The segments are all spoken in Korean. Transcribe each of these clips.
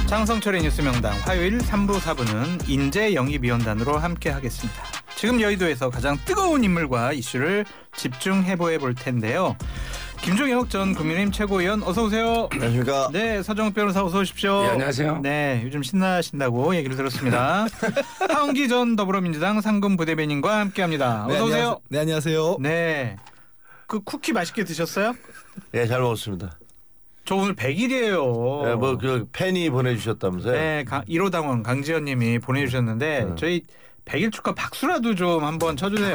장성철의 뉴스명당 화요일 3부 4부는 인재영입위원단으로 함께하겠습니다. 지금 여의도에서 가장 뜨거운 인물과 이슈를 집중해보해 볼 텐데요. 김종혁 전 국민의힘 최고위원 어서 오세요. 안녕하십니까. 네, 서정욱 변호사 어서 오십시오. 네, 안녕하세요. 네, 요즘 신나신다고 얘기를 들었습니다. 하은기 전 더불어민주당 상금 부대변인과 함께합니다. 어서 오세요. 네, 안녕하세요. 네, 그 쿠키 맛있게 드셨어요? 네, 잘 먹었습니다. 저 오늘 100일이에요. 네, 뭐 그 팬이 보내주셨다면서요? 네, 1호당원 강지현님이 보내주셨는데 저희 100일 축하 박수라도 좀 한번 쳐주세요.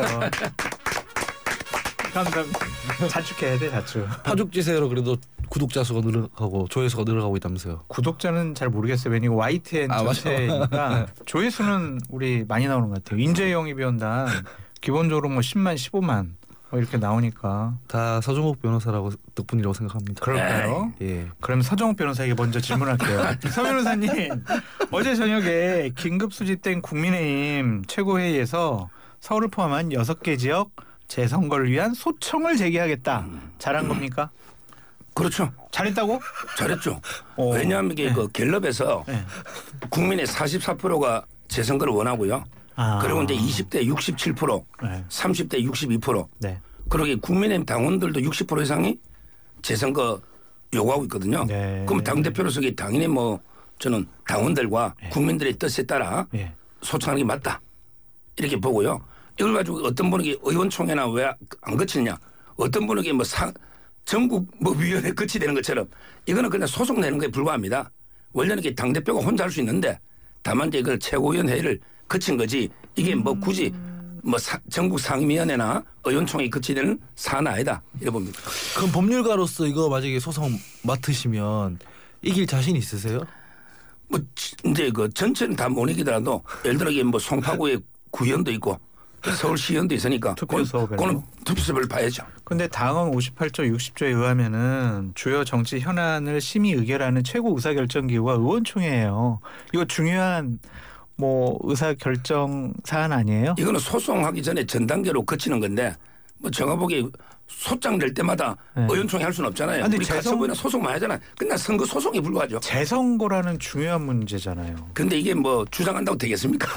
감사합니다. 자축해야 돼, 자축. 파죽지세로 그래도 구독자 수가 늘어가고 조회수가 늘어가고 있다면서요. 구독자는 잘 모르겠어요. 왜냐면 이거 YTN 전체니까 조회수는 우리 많이 나오는 것 같아요. 인재영입위원단 기본적으로 뭐 10만, 15만 뭐 이렇게 나오니까. 다 서정욱 변호사라고 덕분이라고 생각합니다. 그럴까요? 예. 그럼 서정욱 변호사에게 먼저 질문할게요. 서 변호사님, 어제 저녁에 긴급 수집된 국민의힘 최고회의에서 서울을 포함한 6개 지역 재선거를 위한 소청을 제기하겠다. 잘한 겁니까? 그렇죠. 잘했다고? 잘했죠. 오. 왜냐하면 이게 네. 그 갤럽에서 네. 국민의 44%가 재선거를 원하고요. 그리고 이제 20대 67%, 네. 30대 62%. 네. 그러게 국민의힘 당원들도 60% 이상이 재선거 요구하고 있거든요. 네. 그럼 당대표로서 당연히 뭐 저는 당원들과 네. 국민들의 뜻에 따라 네. 소청하는 게 맞다. 이렇게 보고요. 이걸 가지고 어떤 분에게 의원총회나 왜 안 거치느냐. 어떤 분에게 뭐 전국 뭐 위원회 거치되는 것처럼 이거는 그냥 소송 내는 거에 불과합니다. 원래는 이게 당대표가 혼자 할 수 있는데 다만 이제 이걸 최고위원회를 거친 거지 이게 뭐 굳이 뭐 전국 상임위원회나 의원총회 거치되는 사안은 아니다. 이래 봅니다. 그럼 법률가로서 이거 만약에 소송 맡으시면 이길 자신 있으세요? 뭐 이제 그 전체는 다 못 이기더라도 예를 들어 이게 뭐 송파구에 구의원도 있고 서울시의원도 있으니까 그거는 투표수를 봐야죠. 근데 당헌 58조 60조에 의하면은 주요 정치 현안을 심의 의결하는 최고 의사결정기구가 의원총회예요. 이거 중요한 뭐 의사결정 사안 아니에요? 이거는 소송하기 전에 전 단계로 거치는 건데 뭐 제가 보기에 소장 낼 때마다 네. 의원총회 할 수는 없잖아요. 아니, 우리 가처분이나 소송만 하잖아요. 그냥 선거 소송에 불과하죠. 재선거라는 중요한 문제잖아요. 근데 이게 뭐 주장한다고 되겠습니까?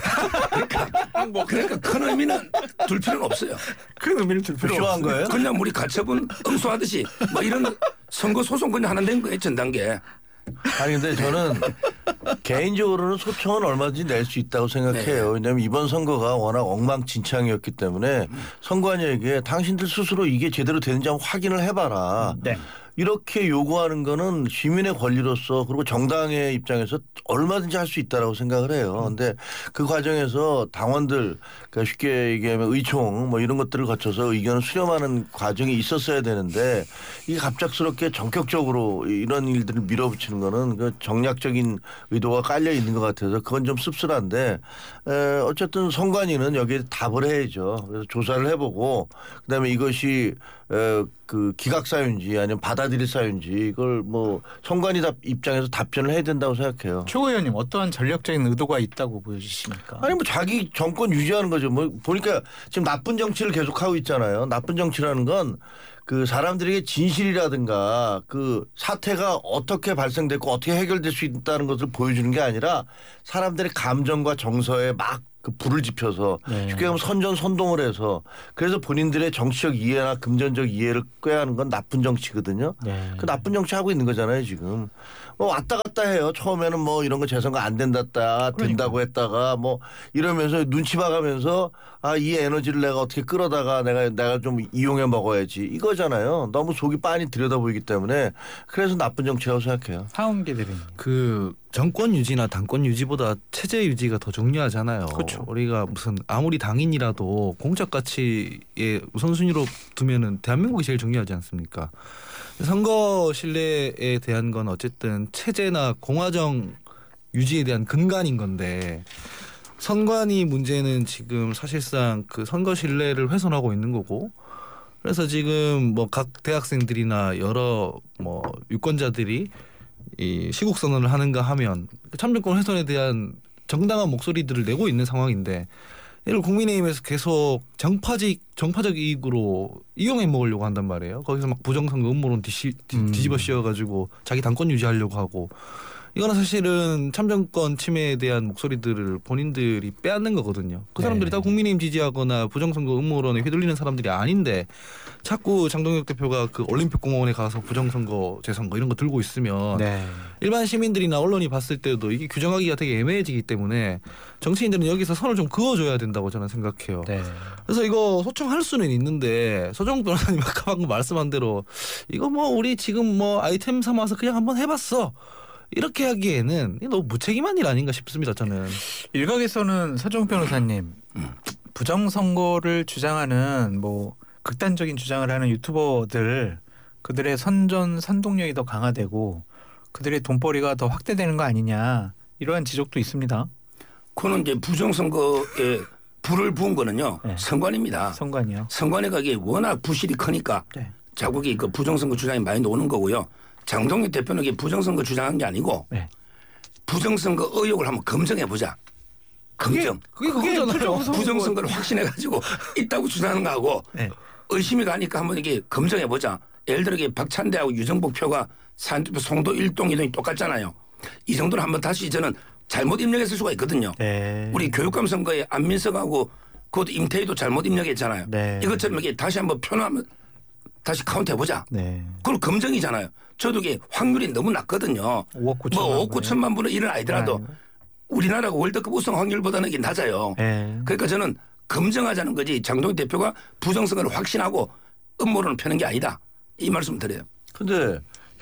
그러니까 큰 의미는 둘 필요는 없어요. 큰 의미를 둘 필요 필요한 없어요. 거예요? 그냥 우리 가처분 응수하듯이 뭐 이런 선거 소송 그냥 하나 낸 거예요. 전 단계. 아니 근데 저는 개인적으로는 소청은 얼마든지 낼 수 있다고 생각해요. 네. 왜냐하면 이번 선거가 워낙 엉망진창이었기 때문에 선관위에게 당신들 스스로 이게 제대로 되는지 한번 확인을 해봐라. 네. 이렇게 요구하는 거는 시민의 권리로서 그리고 정당의 입장에서 얼마든지 할 수 있다라고 생각을 해요. 그런데 그 과정에서 당원들 그러니까 쉽게 얘기하면 의총 뭐 이런 것들을 거쳐서 의견을 수렴하는 과정이 있었어야 되는데 이게 갑작스럽게 전격적으로 이런 일들을 밀어붙이는 거는 그 정략적인 의도가 깔려 있는 것 같아서 그건 좀 씁쓸한데 어쨌든 선관위는 여기에 답을 해야죠. 그래서 조사를 해보고 그다음에 이것이 그 기각 사유인지 아니면 받아들일 사유인지 이걸 뭐 선관위 입장에서 답변을 해야 된다고 생각해요. 최고 의원님 어떠한 전략적인 의도가 있다고 보여지십니까? 아니 뭐 자기 정권 유지하는 거죠. 뭐 보니까 지금 나쁜 정치를 계속하고 있잖아요. 나쁜 정치라는 건 그 사람들에게 진실이라든가 그 사태가 어떻게 발생됐고 어떻게 해결될 수 있다는 것을 보여주는 게 아니라 사람들의 감정과 정서에 막 그 불을 지펴서 네. 쉽게 하면 선전선동을 해서 그래서 본인들의 정치적 이해나 금전적 이해를 꾀하는 건 나쁜 정치거든요. 네. 그 나쁜 정치 하고 있는 거잖아요 지금. 뭐 왔다 갔다 해요. 처음에는 뭐 이런 거 재선거 안 된다다 된다고 했다가 뭐 이러면서 눈치 봐가면서 아 이 에너지를 내가 어떻게 끌어다가 내가 좀 이용해 먹어야지 이거잖아요. 너무 속이 빤히 들여다보이기 때문에 그래서 나쁜 정치라고 생각해요. 하은기 대변인. 그 정권 유지나 당권 유지보다 체제 유지가 더 중요하잖아요. 그렇죠. 우리가 무슨 아무리 당인이라도 공적 가치에 우선순위로 두면은 대한민국이 제일 중요하지 않습니까? 선거 신뢰에 대한 건 어쨌든 체제나 공화정 유지에 대한 근간인 건데 선관위 문제는 지금 사실상 그 선거 신뢰를 훼손하고 있는 거고 그래서 지금 뭐 각 대학생들이나 여러 뭐 유권자들이 이 시국 선언을 하는가 하면 참정권 훼손에 대한 정당한 목소리들을 내고 있는 상황인데 이를 국민의힘에서 계속 정파적 이익으로 이용해 먹으려고 한단 말이에요. 거기서 막 부정선거 음모론 뒤집어 씌워가지고 자기 당권 유지하려고 하고 이거는 사실은 참정권 침해에 대한 목소리들을 본인들이 빼앗는 거거든요. 그 사람들이 네. 다 국민의힘 지지하거나 부정선거 음모론에 휘둘리는 사람들이 아닌데 자꾸 장동혁 대표가 그 올림픽공원에 가서 부정선거 재선거 이런 거 들고 있으면 네. 일반 시민들이나 언론이 봤을 때도 이게 규정하기가 되게 애매해지기 때문에 정치인들은 여기서 선을 좀 그어줘야 된다고 저는 생각해요. 네. 그래서 이거 소청할 수는 있는데 서정욱 변호사님 아까 방금 말씀한 대로 이거 뭐 우리 지금 뭐 아이템 삼아서 그냥 한번 해봤어 이렇게 하기에는 너무 무책임한 일 아닌가 싶습니다. 저는. 일각에서는 서정욱 변호사님 부정선거를 주장하는 뭐 극단적인 주장을 하는 유튜버들 그들의 선동력이 더 강화되고 그들의 돈벌이가 더 확대되는 거 아니냐 이러한 지적도 있습니다. 그는 이제 부정선거에 불을 부은 거는요. 네. 선관입니다. 선관이요. 선관위 가게 워낙 부실이 크니까 네. 자국이 그 부정선거 주장이 많이 나오는 거고요. 장동혁 대표는 이게 부정선거 주장한 게 아니고 네. 부정선거 의혹을 한번 검증해 보자. 검증. 그게 그거잖아요. 부정선거를 확신해 가지고 있다고 주장하는 거하고 네. 의심이 가니까 한번 이게 검증해 보자. 예를 들어 이게 박찬대하고 유정복 표가 사안투표 송도 1동 2동이 똑같잖아요. 이 정도는 한번 다시 저는 잘못 입력했을 수가 있거든요. 네. 우리 교육감 선거에 안민석하고 그것도 임태희도 잘못 입력했잖아요. 네. 이것처럼 이게 다시 한번 표현하면 다시 카운트 해보자. 네. 그걸 검증이잖아요. 저도 이게 확률이 너무 낮거든요. 5억 9천만 뭐 5억 9천만 분은 이런 아니더라도 네. 우리나라가 월드컵 우승 확률보다는 이게 낮아요. 네. 그러니까 저는 검증하자는 거지 장동혁 대표가 부정선거를 확신하고 음모론을 펴는 게 아니다. 이 말씀을 드려요. 근데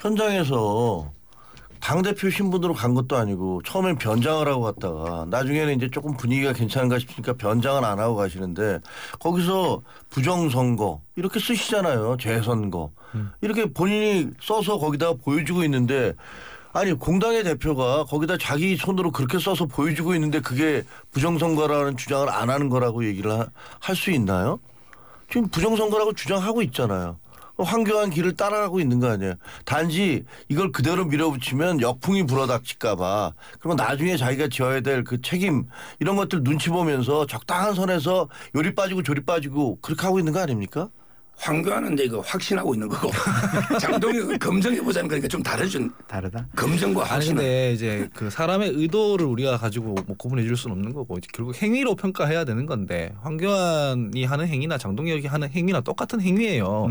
현장에서 당대표 신분으로 간 것도 아니고 처음엔 변장을 하고 갔다가 나중에는 이제 조금 분위기가 괜찮은가 싶으니까 변장은 안 하고 가시는데 거기서 부정선거 이렇게 쓰시잖아요. 재선거. 이렇게 본인이 써서 거기다가 보여주고 있는데 아니 공당의 대표가 거기다 자기 손으로 그렇게 써서 보여주고 있는데 그게 부정선거라는 주장을 안 하는 거라고 얘기를 할 수 있나요? 지금 부정선거라고 주장하고 있잖아요. 황교안 길을 따라가고 있는 거 아니에요. 단지 이걸 그대로 밀어붙이면 역풍이 불어닥칠까 봐. 그러면 나중에 자기가 지어야 될 그 책임 이런 것들 눈치 보면서 적당한 선에서 요리 빠지고 조리 빠지고 그렇게 하고 있는 거 아닙니까? 황교안은 이제 이거 확신하고 있는 거고 장동혁은 검증해 보자는 거니까 좀 다르죠. 다르다. 검증과 아니 확신은. 근데 이제 그 사람의 의도를 우리가 가지고 뭐 구분해 줄 수는 없는 거고 이제 결국 행위로 평가해야 되는 건데 황교안이 하는 행위나 장동혁이 하는 행위나 똑같은 행위예요.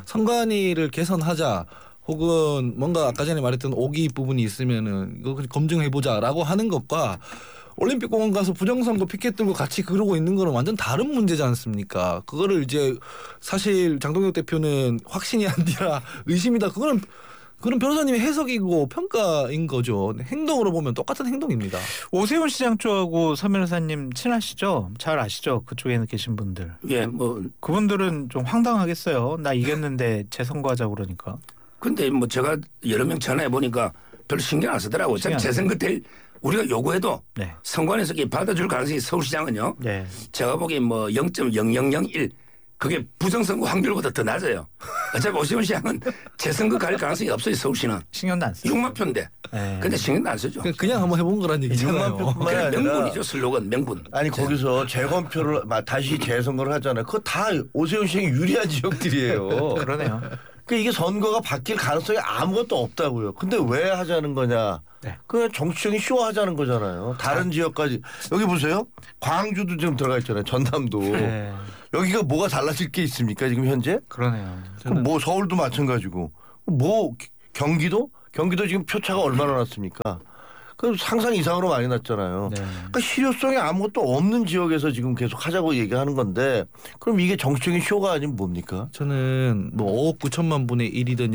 선관위를 개선하자 혹은 뭔가 아까 전에 말했던 오기 부분이 있으면은 이거 검증해 보자라고 하는 것과 올림픽공원 가서 부정선거 피켓 들고 같이 그러고 있는 거는 완전 다른 문제지 않습니까? 그거를 이제 사실 장동혁 대표는 확신이 아니라 의심이다. 그거는 변호사님의 해석이고 평가인 거죠. 행동으로 보면 똑같은 행동입니다. 오세훈 시장 쪽하고 서 변호사님 친하시죠? 잘 아시죠? 그쪽에 계신 분들. 예, 뭐 그분들은 좀 황당하겠어요. 나 이겼는데 재선거하자고 그러니까. 근데 뭐 제가 여러 명 전화해 보니까 별로 신경 안 쓰더라고요. 신경 안 재선거 때 우리가 요구해도 네. 선관에서 받아줄 가능성이 서울시장은요. 네. 제가 보기엔 뭐 0.0001 그게 부정선거 확률보다 더 낮아요. 어차피 오세훈 시장은 재선거 갈 가능성이 없어요. 서울시는. 신경도 안 쓰죠. 6만 표인데. 네. 근데 신경도 안 쓰죠. 그냥 한번 해본 거란 얘기잖아요. 6만 표뿐만 그냥 아니라 명분이죠. 슬로건 명분. 아니 거기서 재검표를 다시 재선거를 하잖아요. 그거 다 오세훈 시장이 유리한 지역들이에요. 그러네요. 그러니까 이게 선거가 바뀔 가능성이 아무것도 없다고요. 근데 왜 하자는 거냐? 네. 그냥 정치적인 쇼 하자는 거잖아요. 다른 지역까지 여기 보세요. 광주도 지금 들어가 있잖아요. 전남도. 네. 여기가 뭐가 달라질 게 있습니까? 지금 현재? 그러네요. 그럼 뭐 서울도 마찬가지고 뭐 경기도 지금 표차가 얼마나 났습니까? 그 상상 이상으로 많이 났잖아요. 네. 그러니까 실효성이 아무것도 없는 지역에서 지금 계속 하자고 얘기하는 건데 그럼 이게 정치적인 쇼가 아니면 뭡니까? 저는 뭐 5억 9천만 분의 1이든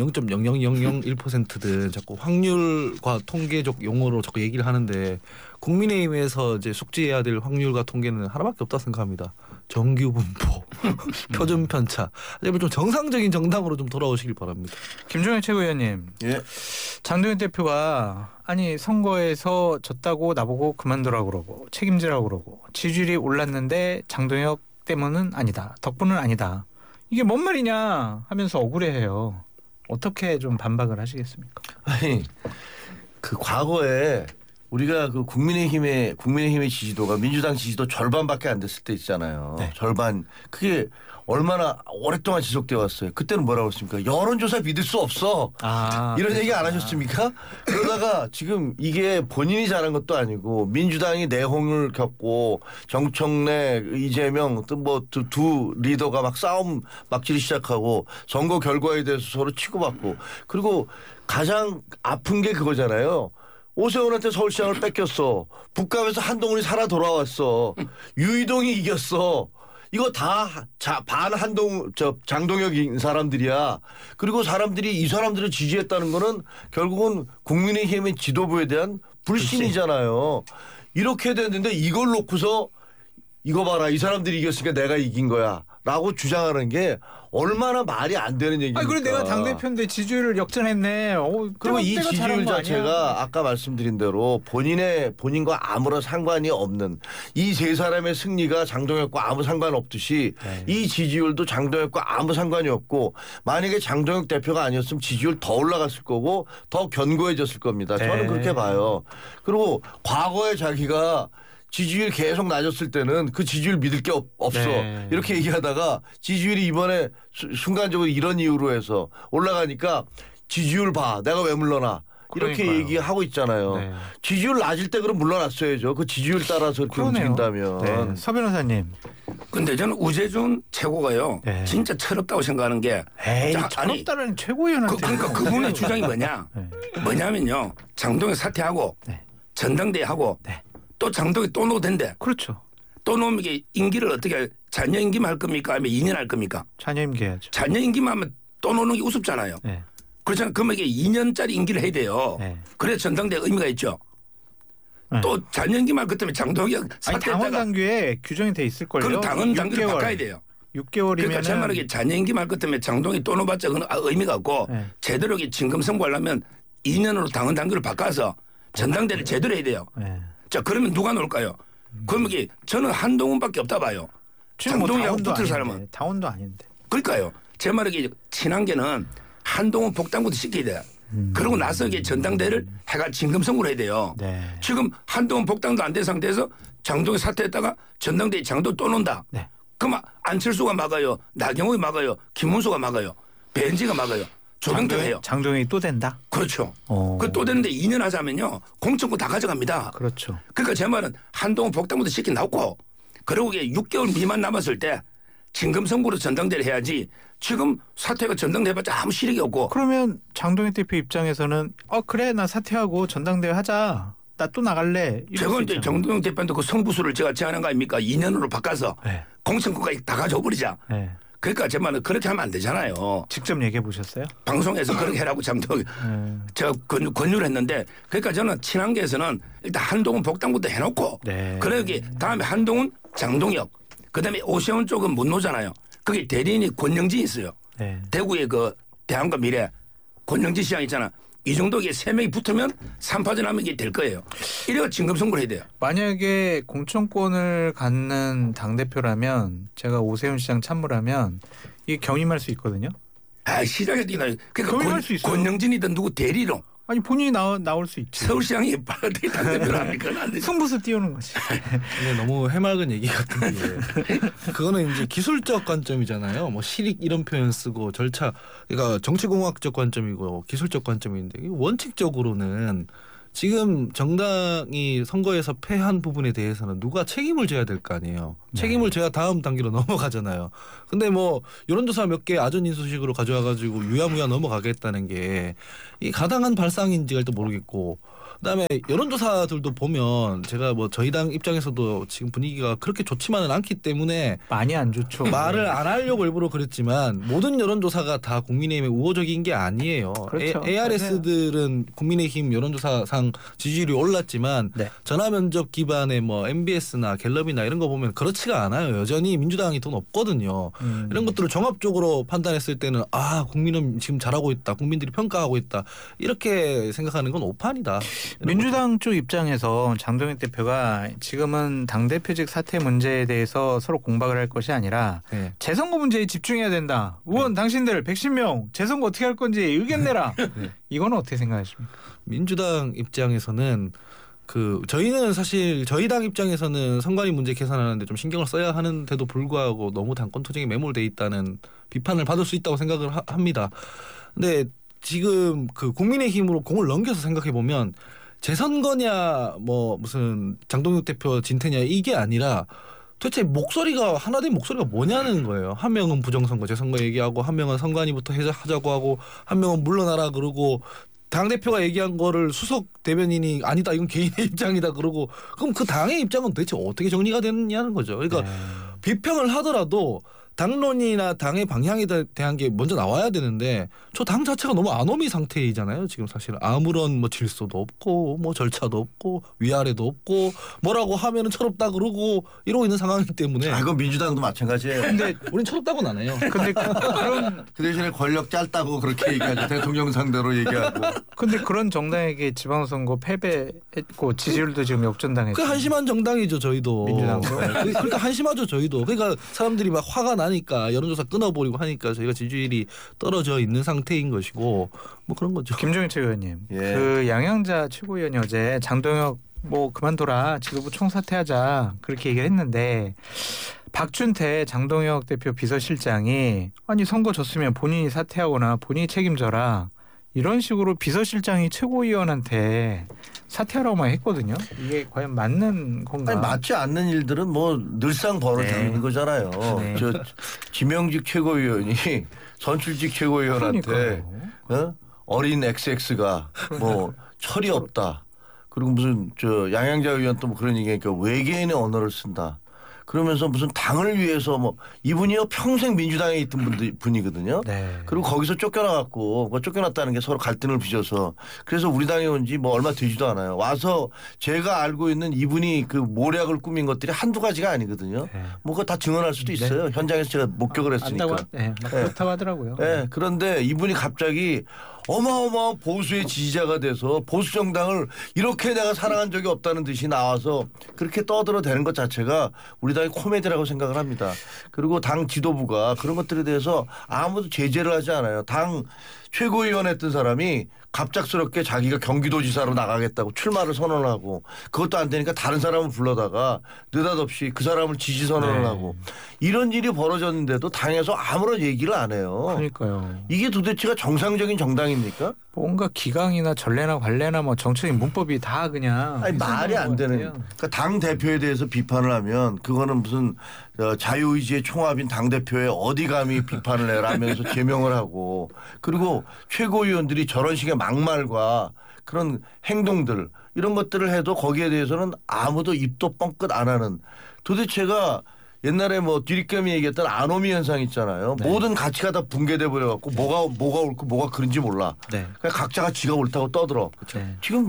0.00001%든 자꾸 확률과 통계적 용어로 자꾸 얘기를 하는데 국민의힘에서 이제 숙지해야 될 확률과 통계는 하나밖에 없다 생각합니다. 정규 분포, 표준 편차. 좀 정상적인 정당으로 좀 돌아오시길 바랍니다. 김종현 최고위원님. 예. 장동현 대표가 아니 선거에서 졌다고 나보고 그만두라고 그러고 책임지라고 그러고 지지율이 올랐는데 장동혁 때문은 아니다. 덕분은 아니다. 이게 뭔 말이냐 하면서 억울해해요. 어떻게 좀 반박을 하시겠습니까? 아니 그 과거에 우리가 그 국민의힘의 지지도가 민주당 지지도 절반밖에 안 됐을 때 있잖아요. 네. 절반. 그게 얼마나 오랫동안 지속돼 왔어요. 그때는 뭐라고 했습니까? 여론조사 믿을 수 없어. 이런 얘기 안 하셨습니까? 그러다가 지금 이게 본인이 잘한 것도 아니고 민주당이 내홍을 겪고 정청래, 이재명 두 리더가 막 싸움 막지를 시작하고 선거 결과에 대해서 서로 치고받고 그리고 가장 아픈 게 그거잖아요. 오세훈한테 서울시장을 뺏겼어. 북감에서 한동훈이 살아 돌아왔어. 유이동이 이겼어. 이거 다 장동혁인 사람들이야. 그리고 사람들이 이 사람들을 지지했다는 거는 결국은 국민의힘의 지도부에 대한 불신이잖아요. 이렇게 됐는데 이걸 놓고서 이거 봐라 이 사람들이 이겼으니까 내가 이긴 거야. 라고 주장하는 게 얼마나 말이 안 되는 얘기입니까? 아니 그래 내가 당 대표인데 지지율을 역전했네. 그리고 이 지지율 자체가 아까 말씀드린 대로 본인과 아무런 상관이 없는 이 세 사람의 승리가 장동혁과 아무 상관없듯이 네. 이 지지율도 장동혁과 아무 상관이 없고 만약에 장동혁 대표가 아니었으면 지지율 더 올라갔을 거고 더 견고해졌을 겁니다. 네. 저는 그렇게 봐요. 그리고 과거에 자기가 지지율 계속 낮았을 때는 그 지지율 믿을 게 없어. 네. 이렇게 얘기하다가 지지율이 이번에 순간적으로 이런 이유로 해서 올라가니까 지지율 봐. 내가 왜 물러나. 이렇게 그러니까요. 얘기하고 있잖아요. 네. 지지율 낮을 때 그럼 물러났어야죠. 그 지지율 따라서 이렇게 움직인다면. 네. 서 변호사님. 근데 저는 우재준 최고가요. 네. 진짜 철없다고 생각하는 게 에이 자, 아니, 철없다는 최고위원한테. 그러니까 그분의 주장이 뭐냐? 네. 뭐냐면요. 장동혁 사퇴하고 네. 전당대회하고 네. 또 장동혁 또 놓된대. 그렇죠. 또 놓으면 이게 임기를 어떻게 자녀 임기만 할 겁니까? 아니면 2년 할 겁니까? 자녀 임기해야죠. 자녀 임기만 하면 또 놓는 게 우습잖아요. 네. 그렇잖아요. 그러면 이게 2년짜리 임기를 해야 돼요. 네. 그래야 전당대회 의미가 있죠. 네. 또 자녀 임기만 그 때문에 장동혁 아니 사퇴했다가 당원 당규에 규정이 돼 있을 걸요. 그럼 당원 당규를 6개월. 바꿔야 돼요. 6개월이면 그러니까 제 말은 자녀 임기만 할 것 때문에 장동혁이 또 놓봤자 그건 의미가 없고 네. 제대로 진검 선고하려면 2년으로 당원 당규를 바꿔서 전당대회를 제대로 해야 돼요. 네. 자 그러면 누가 놓을까요? 그러면 이게 저는 한동훈밖에 없다 봐요. 지금 뭐 장동혁하고 당원도 붙을 아닌데, 사람은. 당원도 아닌데. 그러니까요. 제 말은 이게 친한 게는 한동훈 복당부터 시켜야 돼요. 그러고 나서 이게 전당대회를 해가 진검선고를 해야 돼요. 네. 지금 한동훈 복당도 안 된 상태에서 장동혁 사퇴했다가 전당대회 장도 또 논다. 네. 그럼 안철수가 막아요. 나경원이 막아요. 김문수가 막아요. 벤지가 막아요. 조경태 해요. 장동혁이 또 된다. 그렇죠. 어. 그 또 되는데 2년 하자면요. 공천권 다 가져갑니다. 그렇죠. 그러니까 제 말은 한동훈 복당부터 시켜놓고 그리고 이게 6개월 미만 남았을 때 진검선고로 전당대회를 해야지 지금 사퇴가 전당대회 해봤자 아무 실익이 없고 그러면 장동혁 대표 입장에서는 그래 나 사퇴하고 전당대회 하자. 나 또 나갈래. 이럴 제가 수 이제 있잖아요. 정동영 대표한테 그 성부수를 제가 제안한 거 아닙니까? 2년으로 바꿔서 네. 공천권까지 다 가져버리자. 네. 그러니까 제 말은 그렇게 하면 안 되잖아요. 직접 얘기해 보셨어요? 방송에서 그렇게 해라고 장동영 제가 권유를 했는데 그러니까 저는 친한계에서는 일단 한동훈 복당부터 해놓고 네. 그러기 다음에 한동훈 장동혁 그다음에 오세훈 쪽은 못 놓잖아요. 거기 대리인이 권영진이 있어요. 네. 대구의 그 대한과 미래 권영진 시장 있잖아. 이 정도 이게 3명이 붙으면 3파전 하면 이게 될 거예요. 이래가 진검선고를 해야 돼요. 만약에 공천권을 갖는 당 대표라면 제가 오세훈 시장 참모라면 이게 겸임할 수 있거든요. 아 시장에 뛰나 겸임할 그러니까 수 있어요. 권영진이든 누구 대리로 아니 본인이 나올 수 있지. 서울시장이 어떻게 당대표를 합니까? 안 되죠. 승부수 띄우는 거지. 근데 너무 해맑은 얘기 같은 게 그거는 이제 기술적 관점이잖아요. 뭐 실익 이런 표현 쓰고 절차 그러니까 정치공학적 관점이고 기술적 관점인데 원칙적으로는 지금 정당이 선거에서 패한 부분에 대해서는 누가 책임을 져야 될 거 아니에요. 네. 책임을 져야 다음 단계로 넘어가잖아요. 근데 뭐 여론조사 몇 개 아전인수식으로 가져와가지고 유야무야 넘어가겠다는 게 이 가당한 발상인지가 일단 모르겠고 그다음에 여론조사들도 보면 제가 뭐 저희 당 입장에서도 지금 분위기가 그렇게 좋지만은 않기 때문에 많이 안 좋죠. 말을 안 하려고 일부러 그랬지만 모든 여론조사가 다 국민의힘에 우호적인 게 아니에요. 그렇죠. ARS들은 국민의힘 여론조사상 지지율이 올랐지만 네. 전화면접 기반의 뭐 MBS나 갤럽이나 이런 거 보면 그렇지가 않아요. 여전히 민주당이 더 높거든요. 이런 것들을 종합적으로 판단했을 때는 국민은 지금 잘하고 있다. 국민들이 평가하고 있다. 이렇게 생각하는 건 오판이다. 민주당 쪽 입장에서 장동혁 대표가 지금은 당대표직 사퇴 문제에 대해서 서로 공박을 할 것이 아니라 네. 재선거 문제에 집중해야 된다. 의원 당신들 110명 재선거 어떻게 할 건지 의견 내라. 이거는 어떻게 생각하십니까? 민주당 입장에서는 저희는 사실 저희 당 입장에서는 선관위 문제 개선하는데 좀 신경을 써야 하는데도 불구하고 너무 당권 투쟁에 매몰돼 있다는 비판을 받을 수 있다고 생각을 합니다. 근데 지금 국민의힘으로 공을 넘겨서 생각해 보면 재선거냐 뭐 무슨 장동혁 대표 진퇴냐 이게 아니라 도대체 목소리가 하나 된 목소리가 뭐냐는 거예요. 한 명은 부정선거 재선거 얘기하고 한 명은 선관위부터 하자고 하고 한 명은 물러나라 그러고 당대표가 얘기한 거를 수석 대변인이 아니다 이건 개인의 입장이다 그러고 그럼 그 당의 입장은 도대체 어떻게 정리가 되느냐는 거죠. 그러니까 비평을 하더라도 당론이나 당의 방향에 대한 게 먼저 나와야 되는데 저 당 자체가 너무 아노미 상태이잖아요. 지금 사실 아무런 뭐 질서도 없고 뭐 절차도 없고 위아래도 없고 뭐라고 하면은 철없다 그러고 이러고 있는 상황이기 때문에. 그건 민주당도 마찬가지예요. 근데 우린 철없다고는 안 해요. 근데 그런 그 대신에 권력 짧다고 그렇게 얘기하죠. 대통령 상대로 얘기하고. 근데 그런 정당에게 지방선거 패배했고 지지율도 지금 역전당했죠. 그 한심한 정당이죠 저희도. 민주당도. 그러니까 한심하죠 저희도. 그러니까 사람들이 막 화가 나니까 여론조사 끊어버리고 하니까 저희가 지지율이 떨어져 있는 상태인 것이고 뭐 그런 거죠. 김종인 최고위원님, 예. 그 양양자 최고위원이 어제 장동혁 뭐 그만둬라 지도부 총사퇴하자 그렇게 얘기를 했는데 박준태 장동혁 대표 비서실장이 아니 선거 졌으면 본인이 사퇴하거나 본인이 책임져라 이런 식으로 비서실장이 최고위원한테 사퇴하라고만 했거든요. 이게 과연 맞는 건가? 아니, 맞지 않는 일들은 뭐 늘상 벌어지는 거잖아요. 네. 저 지명직 최고위원이 선출직 최고위원한테 어린 XX가 뭐 철이 없다. 그리고 무슨 저 양양자 의원 또 뭐 그런 얘기니까 외계인의 언어를 쓴다. 그러면서 무슨 당을 위해서 뭐 이분이요 평생 민주당에 있던 분이거든요. 네. 그리고 거기서 쫓겨나갖고 뭐 쫓겨났다는 게 서로 갈등을 빚어서 그래서 우리 당에 온 지 뭐 얼마 되지도 않아요. 와서 제가 알고 있는 이분이 그 모략을 꾸민 것들이 한두 가지가 아니거든요. 네. 뭐 그거 다 증언할 수도 있어요. 현장에서 제가 목격을 했으니까. 네, 그렇다고 하더라고요. 네, 그런데 이분이 갑자기 어마어마한 보수의 지지자가 돼서 보수 정당을 이렇게 내가 사랑한 적이 없다는 듯이 나와서 그렇게 떠들어대는 것 자체가 우리 당의 코미디라고 생각을 합니다. 그리고 당 지도부가 그런 것들에 대해서 아무도 제재를 하지 않아요. 당 최고위원 했던 사람이 갑작스럽게 자기가 경기도지사로 나가겠다고 출마를 선언하고 그것도 안 되니까 다른 사람을 불러다가 느닷없이 그 사람을 지지 선언을 하고 이런 일이 벌어졌는데도 당에서 아무런 얘기를 안 해요. 그러니까요. 이게 도대체가 정상적인 정당입니까? 뭔가 기강이나 전례나 관례나 뭐 정치적인 문법이 다 그냥 아니 말이 안 되는. 그러니까 당 대표에 대해서 비판을 하면 그거는 무슨 자유의지의 총합인 당 대표에 어디 감히 비판을 해라면서 제명을 하고 그리고 최고위원들이 저런 식의 막말과 그런 행동들 이런 것들을 해도 거기에 대해서는 아무도 입도 뻥끗 안 하는 도대체가 옛날에 뭐 뒤리깨미 얘기했던 아노미 현상 있잖아요. 네. 모든 가치가 다 붕괴돼 버려갖고 뭐가 옳고 뭐가 그른지 몰라. 네. 그냥 각자가 지가 옳다고 떠들어. 네. 지금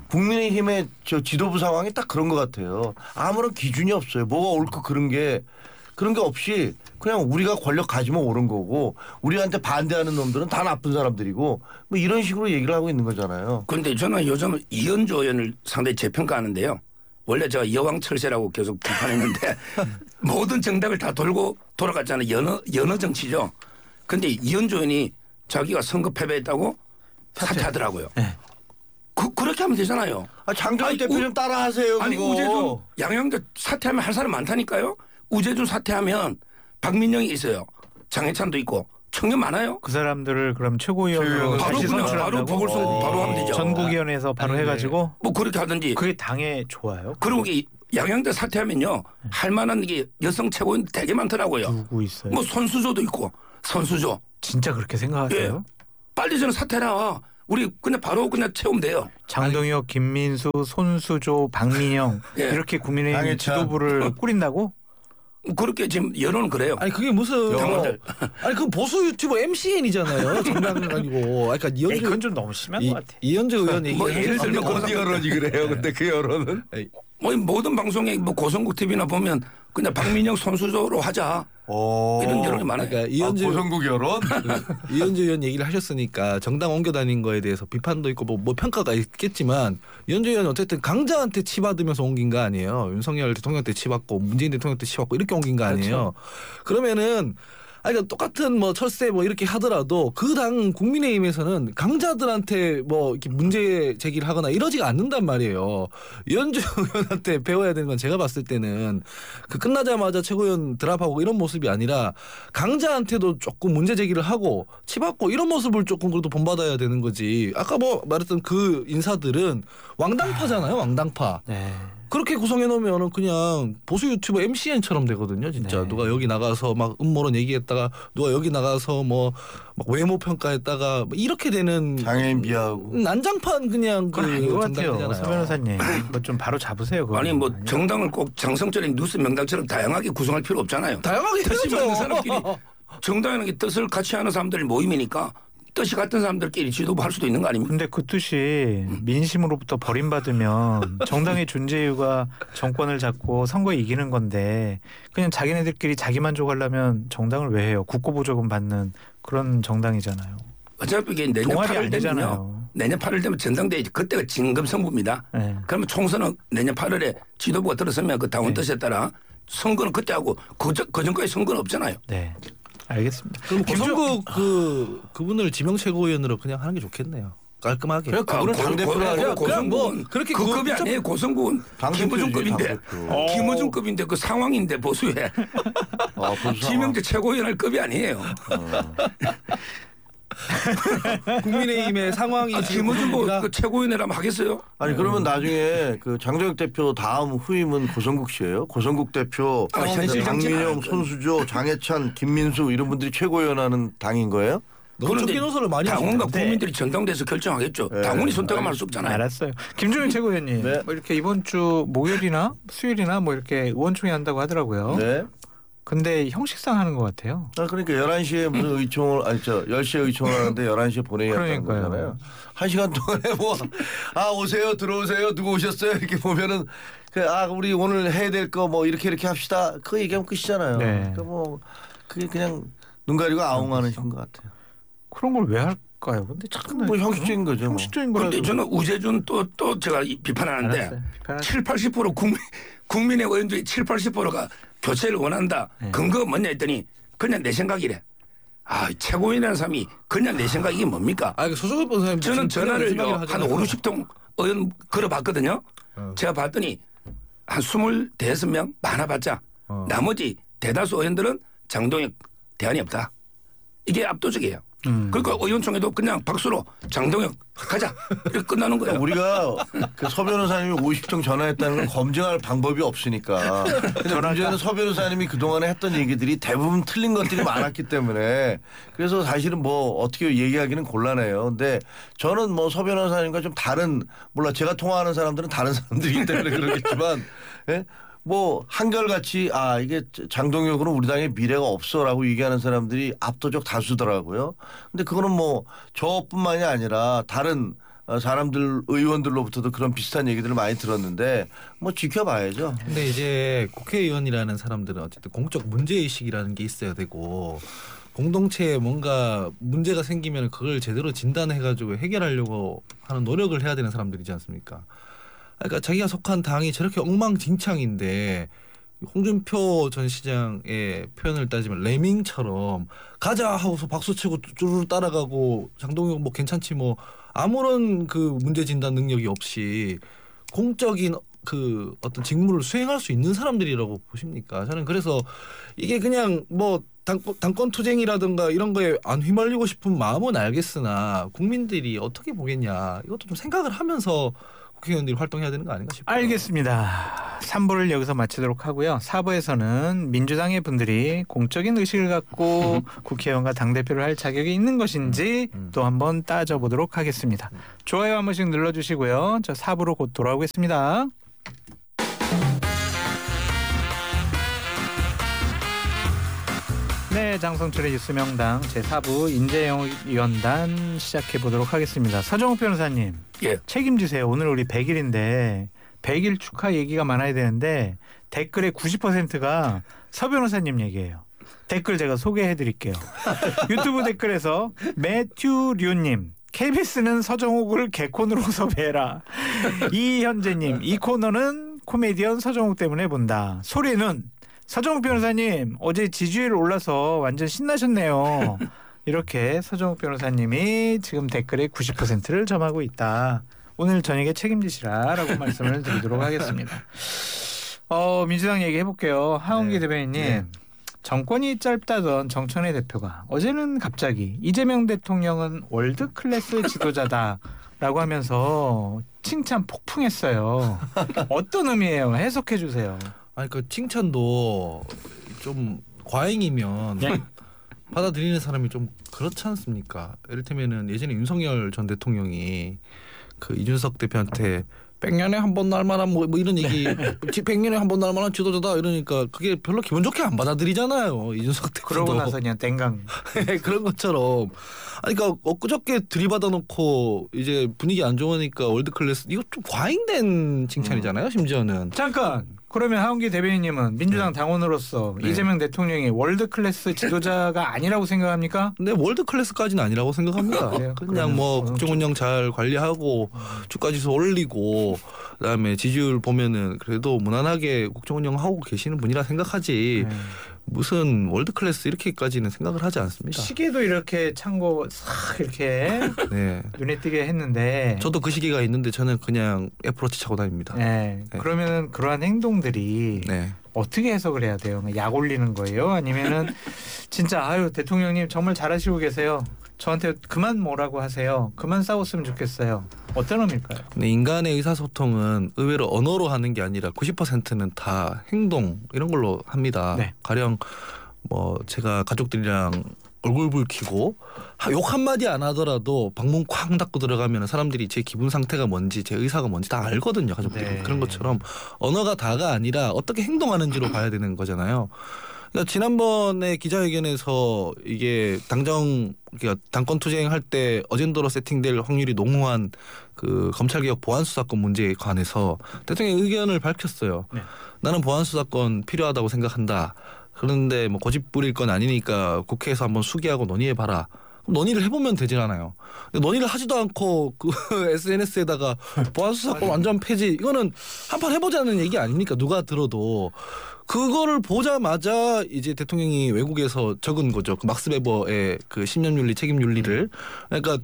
국민의힘의 저 지도부 상황이 딱 그런 것 같아요. 아무런 기준이 없어요. 뭐가 옳고 그런 게 없이 그냥 우리가 권력 가지면 옳은 거고 우리한테 반대하는 놈들은 다 나쁜 사람들이고 뭐 이런 식으로 얘기를 하고 있는 거잖아요. 그런데 저는 요즘 이현주 의원을 상당히 재평가하는데요. 원래 제가 여왕철새라고 계속 비판했는데 모든 정당을 다 돌고 돌아갔잖아요. 연어 정치죠. 그런데 이현주 의원이 자기가 선거 패배했다고 사퇴하더라고요. 네. 그렇게 하면 되잖아요. 장동혁 대표 좀 따라하세요. 아니 그거. 우재준 양양대 사퇴하면 할 사람 많다니까요. 우재준 사퇴하면 박민영이 있어요. 장해찬도 있고 청년 많아요. 그 사람들을 그럼 최고위원으로 바로 다시 그냥 선출한다고? 바로 보궐선거 바로 하면 되죠. 전국위원회에서 바로 네. 해가지고 뭐 그렇게 하든지. 그게 당에 좋아요? 그리고 양양대 사퇴하면요 할 만한 게 여성 최고위원 되게 많더라고요. 누구 있어요? 뭐 손수조도 있고 선수조. 진짜 그렇게 생각하세요? 빨리 저는 사퇴라. 우리 그냥 바로 그냥 채우면 돼요. 장동혁, 김민수, 손수조, 박민영 예. 이렇게 국민의힘 강해찬. 지도부를 꾸린다고? 그렇게 지금 여론은 그래요. 아니 그게 무슨 당원들. 아니 그 보수 유튜버 MCN이잖아요. 정당은 아니고. 그러니까 에이, 그건 좀 너무 심한 것 같아. 이현주 의원 얘기. 뭐 예를 들면 그런 어디 여론이 그래요. 근데 그 여론은 뭐 모든 방송에 뭐 고성국 TV나 보면 그냥 박민영 선수조로 하자. 이런 여론이 많아요. 그러니까 이현주 고성국 여론. 이현주 의원 얘기를 하셨으니까 정당 옮겨 다닌 거에 대해서 비판도 있고 뭐 평가가 있겠지만 이현주 의원 어쨌든 강자한테 치받으면서 옮긴 거 아니에요. 윤석열 대통령 때 치받고 문재인 대통령 때 치받고 이렇게 옮긴 거 아니에요. 그러면은 그러니까 똑같은 뭐 철새 뭐 이렇게 하더라도 그 당 국민의힘에서는 강자들한테 뭐 이렇게 문제 제기를 하거나 이러지가 않는단 말이에요. 이현주 의원한테 배워야 되는 건 제가 봤을 때는 그 끝나자마자 최고위원 드랍하고 이런 모습이 아니라 강자한테도 조금 문제 제기를 하고 치받고 이런 모습을 조금 그래도 본받아야 되는 거지. 아까 뭐 말했던 그 인사들은 왕당파잖아요. 왕당파. 네. 그렇게 구성해 놓으면은 그냥 보수 유튜버 MCN처럼 되거든요, 진짜. 네. 누가 여기 나가서 막 음모론 얘기했다가 누가 여기 나가서 뭐 막 외모 평가했다가 뭐 이렇게 되는 장애인 비하하고 난장판 그냥 그건 아닌 것 같아요. 정당이잖아요. 서 변호사님, 이거 좀 바로 잡으세요. 그건. 아니 뭐 아니요? 정당을 꼭 장성철의 뉴스 명당처럼 다양하게 구성할 필요 없잖아요. 다양하게 뜻이 맞는 해야죠. 사람끼리 정당이라는 게 뜻을 같이 하는 사람들 모임이니까 뜻이 같은 사람들끼리 지도부할 수도 있는 거 아닙니까? 근데 그 뜻이 민심으로부터 버림받으면 정당의 존재 이유가 정권을 잡고 선거에 이기는 건데 그냥 자기네들끼리 자기 만족하려면 정당을 왜 해요? 국고보조금 받는 그런 정당이잖아요. 어차피 이게 내년 동아리 8월 안 되면요. 되잖아요. 내년 8월 되면 전당대회 그때가 진검승부입니다. 네. 그러면 총선은 내년 8월에 지도부가 들어서면 그 당원 네. 뜻에 따라 선거는 그때 하고 그 전까지 선거는 없잖아요. 네. 알겠습니다. 그럼 고성국 그분을 지명 최고위원으로 그냥 하는 게 좋겠네요. 깔끔하게. 그냥 그분을 당대표로 하죠. 고성국은 뭐 그렇게 그 급이 아니에요. 고성국은 김어준급인데 김어준급인데 그 상황인데 보수에 지명제 최고위원할 급이 아니에요. 국민의힘의 상황이 김어준 그 최고위원이라면 하겠어요? 아니 그러면 나중에 그 장정혁 대표 다음 후임은 고성국 씨예요. 고성국 대표, 현실 장민영, 손수조, 장해찬, 김민수 이런 분들이 최고위원하는 당인 거예요? 노조적 인호소를 많이 당원과 하시는데. 국민들이 전당대에서 결정하겠죠. 네. 당원이 선택하면 할 수 없잖아요. 알았어요. 김종인 최고위원님, 네. 뭐 이렇게 이번 주 목요일이나 수요일이나 뭐 이렇게 의원총회 한다고 하더라고요. 네. 근데 형식상 하는 것 같아요. 그러니까 11시에 무슨 의총을 10시에 의총을 하는데 11시에 보내겠다는 그러니까요. 거잖아요. 1시간 동안에 오세요 들어오세요 누구 오셨어요 이렇게 보면은 우리 오늘 해야 될 거 뭐 이렇게 합시다. 그거 얘기하면 끝이잖아요. 네. 그러니까 뭐 그게 그냥 눈 가리고 아웅하는 것 같아요. 그런 걸 왜 할까요? 근데 참 뭐 형식적인 거죠. 뭐. 형식적인 거라도. 그런데 저는 우재준 또 제가 비판하는데 알았어요. 비판하세요. 70-80% 국민의 의원들이 70-80%가 교체를 원한다. 네. 근거가 뭐냐 했더니 그냥 내 생각이래. 최고위원이라는 사람이 그냥 내 생각이 뭡니까? 소속의 변호사님 저는 전화를 한 하잖아요. 50통 의원 걸어봤거든요. 제가 봤더니 한 25명 많아봤자 나머지 대다수 의원들은 장동혁 대안이 없다. 이게 압도적이에요. 그러니까 의원총회도 그냥 박수로 장동혁 가자 이렇게 끝나는 거예요. 우리가 그 서 변호사님이 50통 전화했다는 걸 검증할 방법이 없으니까. 근데 문제는 서 변호사님이 그동안에 했던 얘기들이 대부분 틀린 것들이 많았기 때문에 그래서 사실은 뭐 어떻게 얘기하기는 곤란해요. 근데 저는 뭐 서 변호사님과 좀 다른 몰라 제가 통화하는 사람들은 다른 사람들이기 때문에 그러겠지만 예? 뭐 한결같이 이게 장동혁으로 우리 당에 미래가 없어라고 얘기하는 사람들이 압도적 다수더라고요. 근데 그거는 뭐 저뿐만이 아니라 다른 사람들 의원들로부터도 그런 비슷한 얘기들을 많이 들었는데 뭐 지켜봐야죠. 근데 이제 국회의원이라는 사람들은 어쨌든 공적 문제의식이라는 게 있어야 되고 공동체에 뭔가 문제가 생기면 그걸 제대로 진단해가지고 해결하려고 하는 노력을 해야 되는 사람들이지 않습니까? 그러니까 자기가 속한 당이 저렇게 엉망진창인데 홍준표 전 시장의 표현을 따지면 레밍처럼 가자 하고서 박수 치고 쭈르르 따라가고 장동혁 뭐 괜찮지 뭐 아무런 그 문제 진단 능력이 없이 공적인 그 어떤 직무를 수행할 수 있는 사람들이라고 보십니까? 저는 그래서 이게 그냥 뭐 당권 투쟁이라든가 이런 거에 안 휘말리고 싶은 마음은 알겠으나 국민들이 어떻게 보겠냐 이것도 좀 생각을 하면서 국회의원들이 활동해야 되는 거 아닌가 싶어요. 알겠습니다. 3부를 여기서 마치도록 하고요. 4부에서는 민주당의 분들이 공적인 의식을 갖고 국회의원과 당대표를 할 자격이 있는 것인지 또 한번 따져보도록 하겠습니다. 좋아요 한 번씩 눌러주시고요. 저 4부로 곧 돌아오겠습니다. 네, 장성철의 뉴스명당 제4부 인재영역위원단 시작해보도록 하겠습니다. 서정욱 변호사님. 예. 책임지세요. 오늘 우리 100일인데 100일 축하 얘기가 많아야 되는데 댓글의 90%가 서 변호사님 얘기예요. 댓글 제가 소개해드릴게요. 유튜브 댓글에서 매튜류님. KBS는 서정욱을 개콘으로 섭외해라. 이현재님. 이 코너는 코미디언 서정욱 때문에 본다. 소리는 서정욱 변호사님 어제 지지율 올라서 완전 신나셨네요. 이렇게 서정욱 변호사님이 지금 댓글에 90%를 점하고 있다. 오늘 저녁에 책임지시라라고 말씀을 드리도록 하겠습니다. 민주당 얘기해볼게요. 하은기 대변인님. 네. 정권이 짧다던 정청래 대표가 어제는 갑자기 이재명 대통령은 월드 클래스 지도자다라고 하면서 칭찬 폭풍했어요. 어떤 의미예요? 해석해 주세요. 아니 그 칭찬도 좀 과잉이면 네. 받아들이는 사람이 좀 그렇지 않습니까? 이를테면은 예전에 윤석열 전 대통령이 그 이준석 대표한테 100년에 한 번 날만한 뭐 이런 얘기 100년에 한 번 날만한 지도자다 이러니까 그게 별로 기분 좋게 안 받아들이잖아요. 이준석 대표도. 그러고 나서 그냥 땡강. 그런 것처럼 아니 그러니까 엊그저께 들이받아 놓고 이제 분위기 안 좋으니까 월드클래스 이거 좀 과잉된 칭찬이잖아요. 심지어는. 잠깐. 그러면 하은기 대변인님은 민주당 당원으로서 네. 이재명 대통령이 월드 클래스 지도자가 아니라고 생각합니까? 근데 월드클래스까지는 아니라고 생각합니다. 그래요? 그냥 뭐 국정운영 잘 관리하고 주가지수 올리고 그다음에 지지율 보면은 그래도 무난하게 국정운영하고 계시는 분이라 생각하지 네. 무슨 월드클래스 이렇게까지는 생각을 하지 않습니다. 시계도 이렇게 찬 거 싹 이렇게 네. 눈에 띄게 했는데. 저도 그 시기가 있는데 저는 그냥 애플워치 차고 다닙니다. 네. 네. 그러면은 그러한 행동들이 네. 어떻게 해석을 해야 돼요? 약 올리는 거예요? 아니면은 진짜 아유 대통령님 정말 잘하시고 계세요. 저한테 그만 뭐라고 하세요. 그만 싸웠으면 좋겠어요. 어떤 의미일까요? 근데 인간의 의사소통은 의외로 언어로 하는 게 아니라 90%는 다 행동 이런 걸로 합니다. 네. 가령 뭐 제가 가족들이랑 얼굴 붉히고 욕 한마디 안 하더라도 방문 쾅 닫고 들어가면 사람들이 제 기분 상태가 뭔지 제 의사가 뭔지 다 알거든요. 가족들이. 네. 그런 것처럼 언어가 다가 아니라 어떻게 행동하는지로 봐야 되는 거잖아요. 그러니까 지난번에 기자회견에서 이게 그러니까 당권 투쟁할 때 어젠더로 세팅될 확률이 농후한 그 검찰개혁 보안수사권 문제에 관해서 대통령이 의견을 밝혔어요. 네. 나는 보안수사권 필요하다고 생각한다. 그런데 뭐 고집 부릴 건 아니니까 국회에서 한번 수기하고 논의해봐라. 논의를 해보면 되질 않아요. 논의를 하지도 않고 그 SNS에다가 보안수사권 완전 폐지 이거는 한판 해보자는 얘기 아닙니까? 누가 들어도. 그거를 보자마자 이제 대통령이 외국에서 적은 거죠. 그 막스 베버의 그 신념윤리 책임윤리를. 그러니까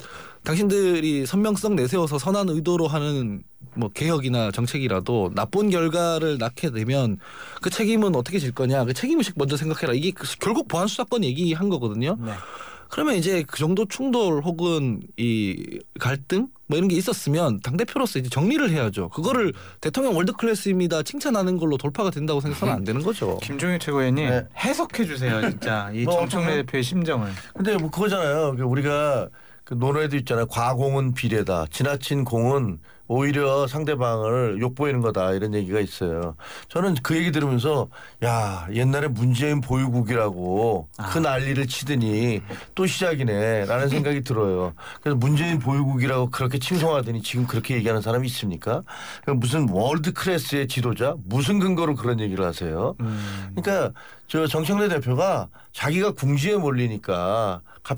당신들이 선명성 내세워서 선한 의도로 하는 뭐 개혁이나 정책이라도 나쁜 결과를 낳게 되면 그 책임은 어떻게 질 거냐. 그 책임의식 먼저 생각해라. 이게 결국 보안수사권 얘기한 거거든요. 네. 그러면 이제 그 정도 충돌 혹은 이 갈등 뭐 이런 게 있었으면 당대표로서 이제 정리를 해야죠. 그거를 대통령 월드클래스입니다 칭찬하는 걸로 돌파가 된다고 생각하면 안 되는 거죠. 김종인 최고위원님 네. 해석해 주세요. 진짜 이 뭐 정청래 어떤 대표의 심정을. 근데 뭐 그거잖아요. 우리가 그 논어에도 있잖아요. 과공은 비례다. 지나친 공은 오히려 상대방을 욕보이는 거다 이런 얘기가 있어요. 저는 그 얘기 들으면서 야 옛날에 문재인 보유국이라고 그 난리를 치더니 또 시작이네라는 생각이 들어요. 그래서 문재인 보유국이라고 그렇게 칭송하더니 지금 그렇게 얘기하는 사람이 있습니까? 무슨 월드 클래스의 지도자 무슨 근거로 그런 얘기를 하세요? 그러니까 저 정청래 대표가 자기가 궁지에 몰리니까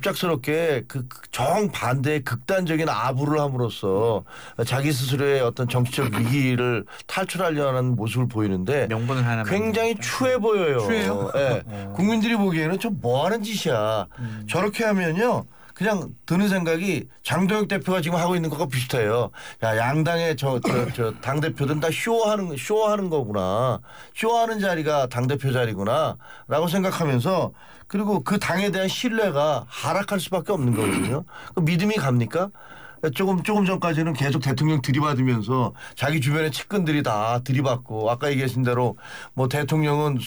갑작스럽게 그 정반대의 극단적인 아부를 함으로써 자기 스스로의 어떤 정치적 위기를 탈출하려는 모습을 보이는데 명분을 하나 굉장히 추해 보여요. 추해요? 네. 국민들이 보기에는 좀 뭐하는 짓이야. 저렇게 하면요. 그냥 드는 생각이 장동혁 대표가 지금 하고 있는 것과 비슷해요. 야 양당의 저 당 대표들은 다 쇼하는 거구나. 쇼하는 자리가 당 대표 자리구나라고 생각하면서 그리고 그 당에 대한 신뢰가 하락할 수밖에 없는 거거든요. 그 믿음이 갑니까? 조금 전까지는 계속 대통령 들이받으면서 자기 주변의 측근들이 다 들이받고 아까 얘기하신 대로 뭐 대통령은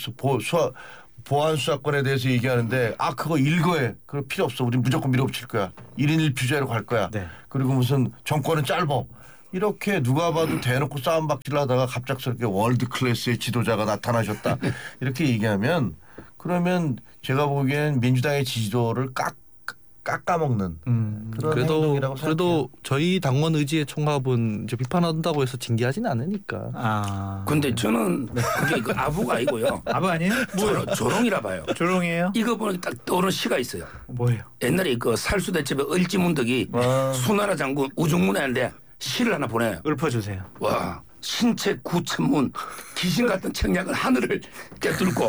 보안 수사권에 대해서 얘기하는데 그거 일거해. 그거 필요 없어. 우리 무조건 밀어붙일 거야. 1인 1표제로 갈 거야. 네. 그리고 무슨 정권은 짧어. 이렇게 누가 봐도 대놓고 싸움박질을 하다가 갑작스럽게 월드 클래스의 지도자가 나타나셨다. 이렇게 얘기하면 그러면 제가 보기엔 민주당의 지지도를 깎아먹는 그런 행동이라고 생각해요. 그래도 저희 당원 의지의 총합은 이제 비판한다고 해서 징계하지는 않으니까. 근데 저는 그게 그 아부가 아니고요. 아부 아니에요? 조롱이라 봐요. 조롱이에요? 이거 보니 딱 떠오르는 시가 있어요. 뭐예요? 옛날에 그 살수대첩의 을지문덕이 수나라 장군 우중문에한테 시를 하나 보내요. 읊어주세요. 와 신체 구천문 귀신 같은 청량은 하늘을 꿰뚫고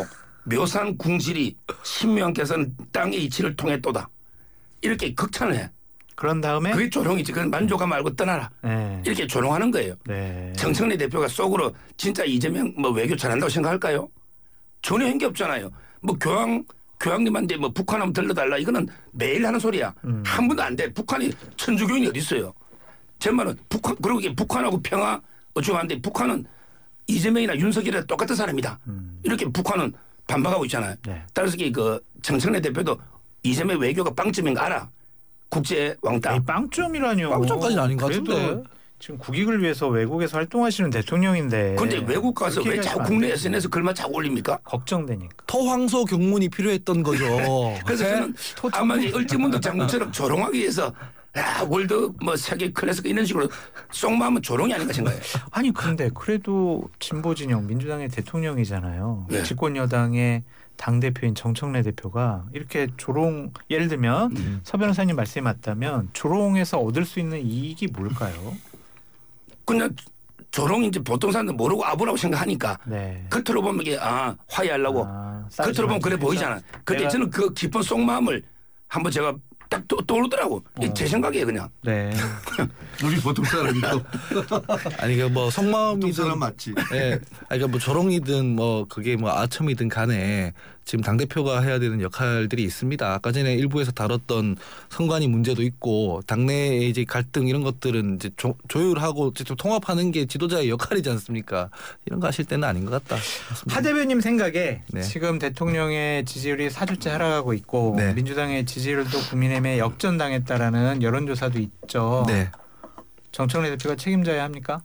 묘산 궁실이 신묘한께서는 땅의 이치를 통했도다. 이렇게 극찬을 해. 그런 다음에 그게 조롱이지. 그건 만족하 말고 떠나라. 네. 이렇게 조롱하는 거예요. 네. 정청래 대표가 속으로 진짜 이재명 뭐 외교 잘한다고 생각할까요? 전혀 한게 없잖아요. 뭐 교황님한테 뭐 북한 한번 들러달라 이거는 매일 하는 소리야. 한 번도 안 돼. 북한이 천주교인이 어디 있어요? 제 말은 그리고 북한하고 평화 어쩌고 하는데 북한은 이재명이나 윤석열이랑 똑같은 사람이다. 이렇게 북한은 반박하고 있잖아요. 네. 따라서 그 정청래 대표도 이재명 외교가 빵점인 거 알아. 국제 왕따. 아니, 빵점이라뇨. 빵점까지는 아닌 것 그래도 같은데. 지금 국익을 위해서 외국에서 활동하시는 대통령인데. 근데 외국 가서 그렇게 왜 자꾸 얘기하시면 국내 안 SNS 글만 자꾸 올립니까? 걱정되니까. 토황소 경문이 필요했던 거죠. 그래서 네? 저는 아마 이 을지문덕 장군처럼 조롱하기 위해서 야, 월드 뭐 세계 클래스 이런 식으로 속마음은 조롱이 아닌가 생각해요. 아니 근데 그래도 진보 진영 민주당의 대통령이잖아요. 네. 집권 여당의 당 대표인 정청래 대표가 이렇게 조롱 예를 들면 서 변호사님 말씀이 맞다면 조롱에서 얻을 수 있는 이익이 뭘까요? 그냥 조롱인지 보통 사람들 모르고 아부라고 생각하니까 네. 겉으로 보면 이게 화해하려고 싸우지 겉으로 보면 그래 마시고. 보이잖아. 근데 내가- 저는 그 깊은 속마음을 한번 제가 딱 떠오르더라고. 이게 제 생각이에요 그냥. 네. 우리 보통 사람이 또 아니 그 뭐 보통 속마음이든 사람 맞지. 예, 아니 그러니까 뭐 조롱이든 뭐 그게 뭐 아첨이든 간에 지금 당 대표가 해야 되는 역할들이 있습니다. 아까 전에 일부에서 다뤘던 선관위 문제도 있고 당내의 이제 갈등 이런 것들은 이제 조율하고 직접 통합하는 게 지도자의 역할이지 않습니까? 이런 거 하실 때는 아닌 것 같다. 맞습니다. 하 대변님 생각에 네. 지금 대통령의 지지율이 4주째 하락하고 있고 네. 민주당의 지지율도 국민의힘에 역전당했다라는 여론조사도 있죠. 네. 정청래 대표가 책임져야 합니까?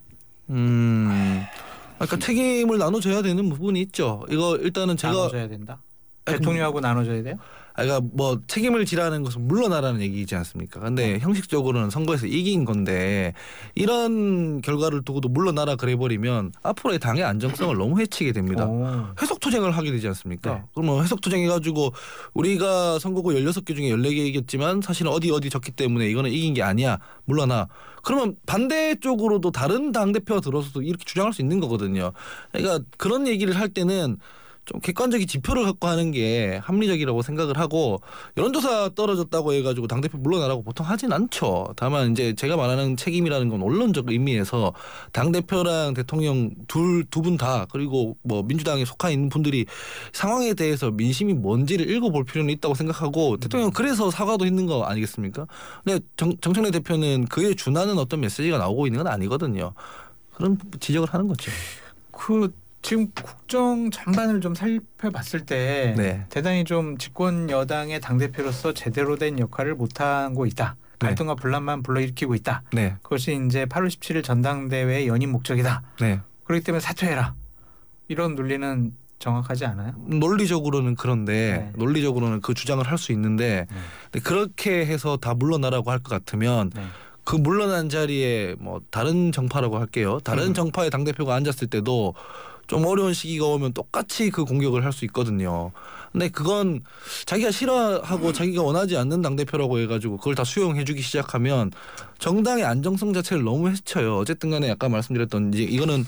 그러니까 책임을 나눠줘야 되는 부분이 있죠. 이거 일단은 제가 나눠줘야 된다. 대통령하고 나눠줘야 돼요? 그러니까 뭐 책임을 지라는 것은 물러나라는 얘기이지 않습니까? 근데 형식적으로는 선거에서 이긴 건데 이런 결과를 두고도 물러나라 그래버리면 앞으로의 당의 안정성을 너무 해치게 됩니다. 오. 해석 투쟁을 하게 되지 않습니까? 네. 그러면 해석 투쟁해가지고 우리가 선거구 16개 중에 14개 이겼지만 사실은 어디 졌기 때문에 이거는 이긴 게 아니야. 물러나. 그러면 반대쪽으로도 다른 당대표가 들어서도 이렇게 주장할 수 있는 거거든요. 그러니까 그런 얘기를 할 때는 좀 객관적인 지표를 갖고 하는 게 합리적이라고 생각을 하고 여론조사 떨어졌다고 해가지고 당대표 물러나라고 보통 하진 않죠. 다만 이제 제가 말하는 책임이라는 건 원론적 의미에서 당대표랑 대통령 두 분 다 그리고 뭐 민주당에 속한 있는 분들이 상황에 대해서 민심이 뭔지를 읽어볼 필요는 있다고 생각하고 대통령 그래서 사과도 했는 거 아니겠습니까? 근데 정청래 대표는 그에 준하는 어떤 메시지가 나오고 있는 건 아니거든요. 그런 지적을 하는 거죠. 지금 국정 전반을 좀 살펴봤을 때 네. 대단히 좀 집권 여당의 당대표로서 제대로 된 역할을 못하고 있다. 네. 갈등과 분란만 불러일으키고 있다. 네. 그것이 이제 8월 17일 전당대회의 연임 목적이다. 네. 그렇기 때문에 사퇴해라. 이런 논리는 정확하지 않아요? 논리적으로는 그런데 네. 논리적으로는 그 주장을 할 수 있는데 근데 그렇게 해서 다 물러나라고 할 것 같으면 네. 그 물러난 자리에 뭐 다른 정파라고 할게요. 다른 정파의 당대표가 앉았을 때도 좀 어려운 시기가 오면 똑같이 그 공격을 할 수 있거든요. 근데 그건 자기가 싫어하고 자기가 원하지 않는 당대표라고 해가지고 그걸 다 수용해주기 시작하면 정당의 안정성 자체를 너무 해쳐요. 어쨌든 간에 아까 말씀드렸던 이제 이거는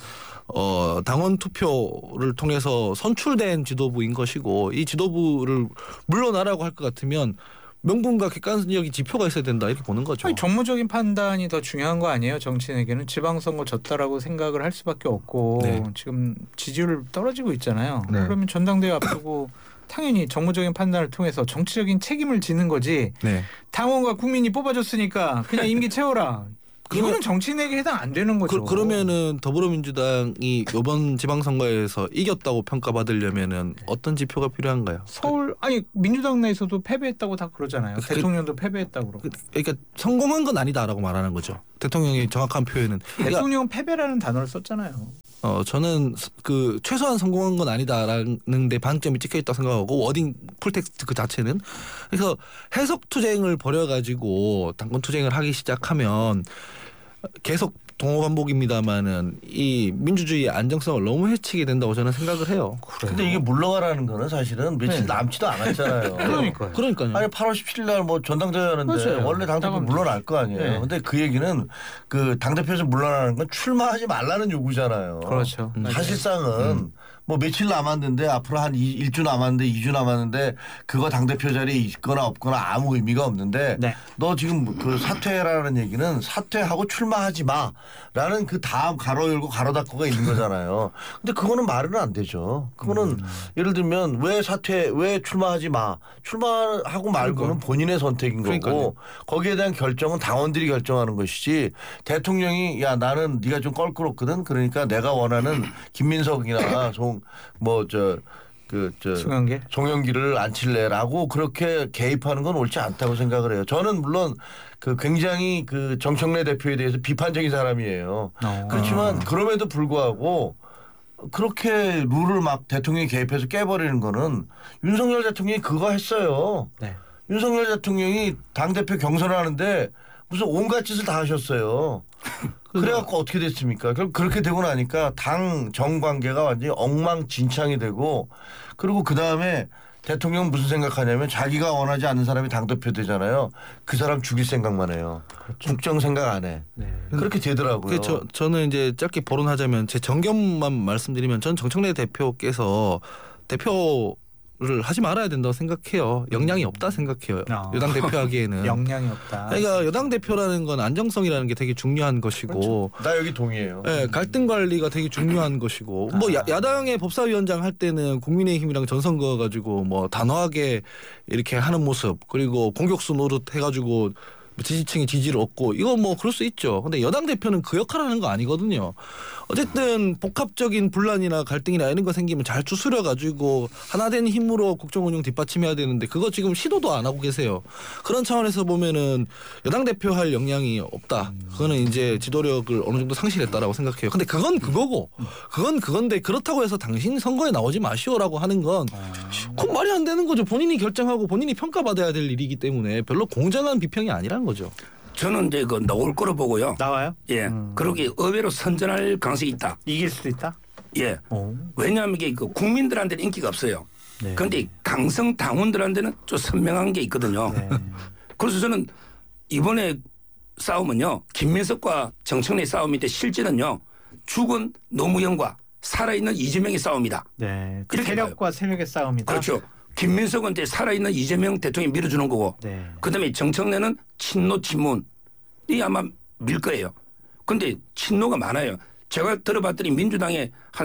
당원 투표를 통해서 선출된 지도부인 것이고 이 지도부를 물러나라고 할 것 같으면 명분과 객관적인 지표가 있어야 된다 이렇게 보는 거죠. 아니, 정무적인 판단이 더 중요한 거 아니에요? 정치인에게는 지방선거 졌다라고 생각을 할 수밖에 없고 네. 지금 지지율 떨어지고 있잖아요. 네. 그러면 전당대회 앞두고 당연히 정무적인 판단을 통해서 정치적인 책임을 지는 거지. 네. 당원과 국민이 뽑아줬으니까 그냥 임기 채워라. 이거는 정치인에게 해당 안 되는 거죠. 그러면은 더불어민주당이 이번 지방선거에서 이겼다고 평가받으려면은 어떤 지표가 필요한가요? 서울 아니 민주당 내에서도 패배했다고 다 그러잖아요. 대통령도 패배했다고 그러고. 그러니까 성공한 건 아니다라고 말하는 거죠. 대통령의 정확한 표현은. 그러니까 대통령 패배라는 단어를 썼잖아요. 저는 그 최소한 성공한 건 아니다라는 데 방점이 찍혀 있다고 생각하고 워딩 풀텍스트 그 자체는 그래서 해석 투쟁을 벌여가지고 당권 투쟁을 하기 시작하면 계속 동호 반복입니다만은 이 민주주의의 안정성을 너무 해치게 된다고 저는 생각을 해요. 근데 이게 물러가라는 거는 사실은 며칠 네. 남지도 않았잖아요. 그러니까요. 그러니까요. 아니 8월 17일 날 뭐 전당대회 하는데 맞아요. 원래 당대표 나가면 물러날 거 아니에요. 네. 근데 그 얘기는 그 당대표에서 물러나는 건 출마하지 말라는 요구잖아요. 그렇죠. 사실상은 뭐 며칠 남았는데 앞으로 한 일주 남았는데 2주 남았는데 그거 당대표 자리에 있거나 없거나 아무 의미가 없는데 네. 너 지금 그 사퇴라는 얘기는 사퇴하고 출마하지 마라는 그 다음 가로 열고 가로 닫고가 있는 거잖아요. 근데 그거는 말은 안 되죠. 그거는 예를 들면 왜 출마하지 마. 출마하고 말고는 본인의 선택인 거고 그러니까요. 거기에 대한 결정은 당원들이 결정하는 것이지 대통령이 야 나는 네가 좀 껄끄럽거든. 그러니까 내가 원하는 김민석이나 송영길을 안 칠래라고 그렇게 개입하는 건 옳지 않다고 생각을 해요. 저는 물론 그 굉장히 그 정청래 대표에 대해서 비판적인 사람이에요. 그렇지만 그럼에도 불구하고 그렇게 룰을 막 대통령이 개입해서 깨버리는 거는 윤석열 대통령이 그거 했어요. 네. 윤석열 대통령이 당대표 경선을 하는데 무슨 온갖 짓을 다 하셨어요. 그래갖고 어떻게 됐습니까? 그렇게 되고 나니까 당 정 관계가 완전히 엉망진창이 되고 그리고 그다음에 대통령은 무슨 생각하냐면 자기가 원하지 않는 사람이 당대표 되잖아요. 그 사람 죽일 생각만 해요. 국정 생각 안 해. 네. 그렇게 되더라고요. 저는 이제 짧게 보론하자면 제 정견만 말씀드리면 전 정청래 대표께서 대표를 하지 말아야 된다고 생각해요. 역량이 없다 생각해요. 여당 대표하기에는. 역량이 없다. 그러니까 여당 대표라는 건 안정성이라는 게 되게 중요한 것이고 그렇죠. 나 여기 동의해요. 네, 갈등 관리가 되게 중요한 것이고 뭐 야당의 법사위원장 할 때는 국민의힘이랑 전선거 가지고 뭐 단호하게 이렇게 하는 모습 그리고 공격수 노릇 해가지고 지지층의 지지를 얻고 이거 뭐 그럴 수 있죠. 근데 여당 대표는 그 역할을 하는 거 아니거든요. 어쨌든 복합적인 분란이나 갈등이나 이런 거 생기면 잘 추스려 가지고 하나된 힘으로 국정 운영 뒷받침해야 되는데 그거 지금 시도도 안 하고 계세요. 그런 차원에서 보면은 여당 대표 할 역량이 없다. 그거는 이제 지도력을 어느 정도 상실했다라고 생각해요. 근데 그건 그거고 그건 그건데 그렇다고 해서 당신 선거에 나오지 마시오라고 하는 건 그건 말이 안 되는 거죠. 본인이 결정하고 본인이 평가받아야 될 일이기 때문에 별로 공정한 비평이 아니라는 거죠. 저는 이제 그 나올 거로 보고요. 나와요? 예. 그러기 의외로 선전할 가능성이 있다. 이길 수도 있다? 예. 오. 왜냐하면 이게 그 국민들한테는 인기가 없어요. 네. 그런데 강성 당원들한테는 좀 선명한 게 있거든요. 네. 그래서 저는 이번에 싸움은요. 김민석과 정청래 싸움인데 실제는요. 죽은 노무현과 살아있는 이재명의 싸움이다. 네. 이렇게 세력과 세력의 싸움이다. 그렇죠. 김민석은 이제 살아있는 이재명 대통령이 밀어주는 거고 네. 그다음에 정청래는 친노 친문이 아마 밀 거예요. 그런데 친노가 많아요. 제가 들어봤더니 민주당의 한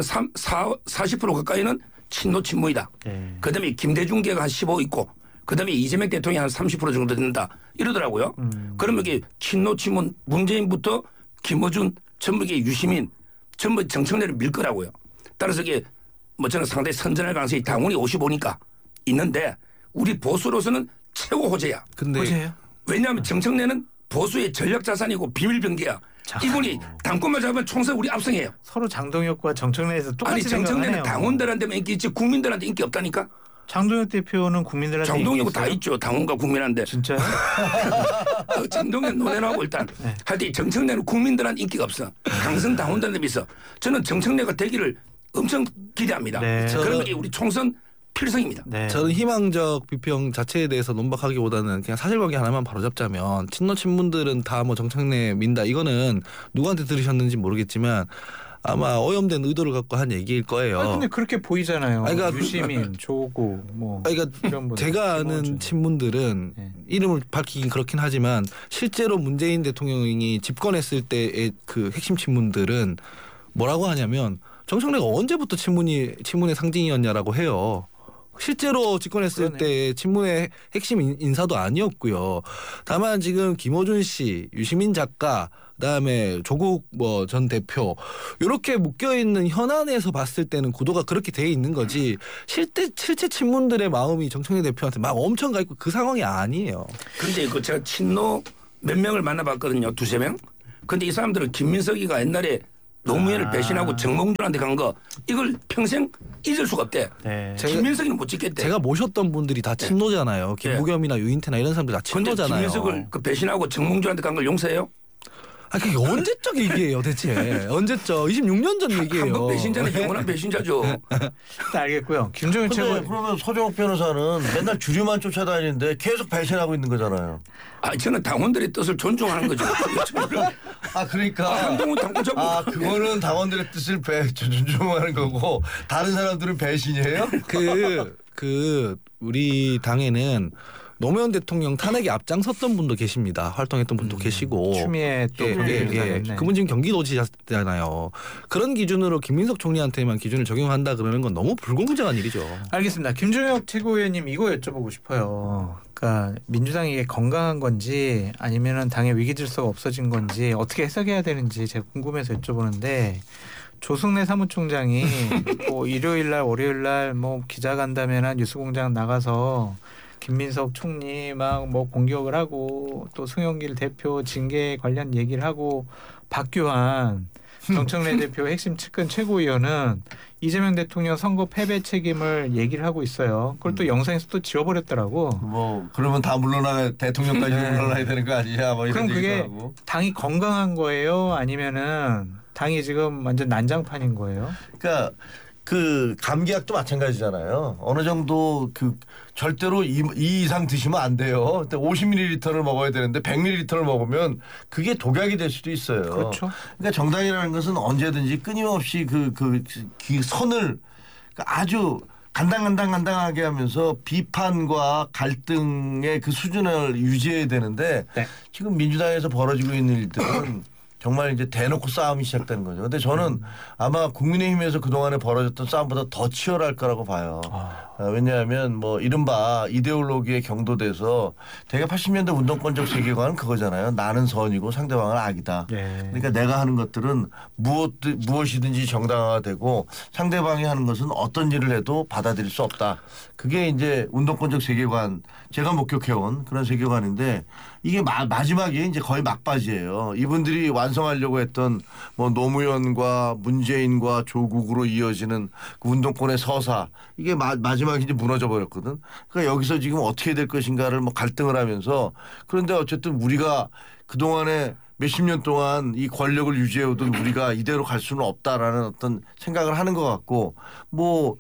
40% 가까이는 친노 친문이다. 네. 그다음에 김대중계가 한 15 있고 그다음에 이재명 대통령이 한 30% 정도 된다 이러더라고요. 그러면 이게 친노 친문 문재인부터 김어준 전부 이게 유시민 전부 정청래를 밀 거라고요. 따라서 이게 뭐 저는 상당히 선전할 가능성이 당원이 55니까 있는데 우리 보수로서는 최고 호재야. 근데 호재예요? 왜냐하면 정청래는 보수의 전략 자산이고 비밀 병기야. 이분이 당권만 잡으면 총선 우리 압승해요. 서로 장동혁과 정청래에서 똑같이 아니 정청래는 생각하네요. 당원들한테만 인기 있지 국민들한테 인기 없다니까. 장동혁 대표는 국민들한테 장동혁은 인기 다 있어요? 있죠. 당원과 국민한테. 진짜요? 장동혁 논해놓고 일단. 네. 하여튼 정청래는 국민들한테 인기가 없어. 강성 당원들한테 있어. 저는 정청래가 되기를 엄청 기대합니다. 네. 그런 게 우리 총선 필승입니다. 네. 저는 희망적 비평 자체에 대해서 논박하기보다는 그냥 사실관계 하나만 바로잡자면 친노 친문들은 다 뭐 정청래 민다 이거는 누구한테 들으셨는지 모르겠지만 아마 오염된 의도를 갖고 한 얘기일 거예요. 아니, 근데 그렇게 보이잖아요. 아니, 그러니까 유시민, 조고 뭐 그러니까 이런 분들. 제가 아는 김어준. 친문들은 네. 이름을 밝히긴 그렇긴 하지만 실제로 문재인 대통령이 집권했을 때의 그 핵심 친문들은 뭐라고 하냐면 정청래가 언제부터 친문의 상징이었냐라고 해요. 실제로 집권했을 그러네. 때 친문의 핵심 인사도 아니었고요. 다만 지금 김어준 씨, 유시민 작가, 그다음에 조국 뭐 전 대표 이렇게 묶여 있는 현안에서 봤을 때는 구도가 그렇게 돼 있는 거지. 실제 친문들의 마음이 정청래 대표한테 막 엄청 가 있고 그 상황이 아니에요. 그런데 그 제가 친노 몇 명을 만나봤거든요. 두세 명. 근데 이 사람들은 김민석이가 옛날에 노무현을 배신하고 정몽준한테 간 거 이걸 평생 잊을 수가 없대. 네. 김민석이는 못 찍겠대. 제가 모셨던 분들이 다 친노잖아요. 김부겸이나 유인태나 이런 사람들 다 근데 친노잖아요. 김민석을 그 배신하고 정몽준한테 간 걸 용서해요? 아 그게 언제적 얘기예요 대체? 언제적? 26년 전 얘기예요. 한국 배신자는 영원한 배신자죠. 알겠고요. 김종인 최고. 그러면 서정욱 변호사는 맨날 주류만 쫓아다니는데 계속 배신하고 있는 거잖아요. 저는 당원들의 뜻을 존중하는 거죠. 그러니까 한동훈 당권 잡고 그거는 당원들의 뜻을 존중하는 거고 다른 사람들은 배신이에요? 그 우리 당에는 노무현 대통령 탄핵에 앞장섰던 분도 계십니다. 활동했던 분도 계시고. 추미애 또 그분 지금 경기도지사잖아요. 그런 기준으로 김민석 총리한테만 기준을 적용한다 그러는 건 너무 불공정한 일이죠. 알겠습니다. 김종혁 최고위원님 이거 여쭤보고 싶어요. 그러니까 민주당이 이게 건강한 건지 아니면은 당의 위기 질서가 없어진 건지 어떻게 해석해야 되는지 제가 궁금해서 여쭤보는데 조승래 사무총장이 뭐 일요일 날 월요일 날 뭐 기자간담회나 뉴스공장 나가서 김민석 총리 막 뭐 공격을 하고 또 송영길 대표 징계 관련 얘기를 하고 박규환 정청래 대표 핵심 측근 최고위원은 이재명 대통령 선거 패배 책임을 얘기를 하고 있어요. 그걸 또 영상에서 또 지워버렸더라고. 뭐 그러면 다 물러나야 대통령까지 물러나야 되는 거 아니냐? 뭐 이런 그럼 그게 하고. 당이 건강한 거예요? 아니면은 당이 지금 완전 난장판인 거예요? 그러니까 그 감기약도 마찬가지잖아요. 어느 정도 그 절대로 이 이상 드시면 안 돼요. 근데 50ml를 먹어야 되는데 100ml를 먹으면 그게 독약이 될 수도 있어요. 그렇죠. 그러니까 정당이라는 것은 언제든지 끊임없이 그 선을 아주 간당하게 하면서 비판과 갈등의 그 수준을 유지해야 되는데 네. 지금 민주당에서 벌어지고 있는 일들은 정말 이제 대놓고 싸움이 시작되는 거죠. 근데 저는 아마 국민의힘에서 그동안에 벌어졌던 싸움보다 더 치열할 거라고 봐요. 왜냐하면 뭐 이른바 이데올로기에 경도돼서 대개 80년대 운동권적 세계관은 그거잖아요. 나는 선이고 상대방은 악이다. 네. 그러니까 내가 하는 것들은 무엇이든지 정당화되고 상대방이 하는 것은 어떤 일을 해도 받아들일 수 없다. 그게 이제 운동권적 세계관 제가 목격해온 그런 세계관인데 이게 마지막에 이제 거의 막바지예요. 이분들이 완성하려고 했던 뭐 노무현과 문재인과 조국으로 이어지는 그 운동권의 서사 이게 마지막에 이제 무너져 버렸거든. 그러니까 여기서 지금 어떻게 될 것인가를 뭐 갈등을 하면서 그런데 어쨌든 우리가 그동안에 몇십 년 동안 이 권력을 유지해오던 우리가 이대로 갈 수는 없다라는 어떤 생각을 하는 것 같고 뭐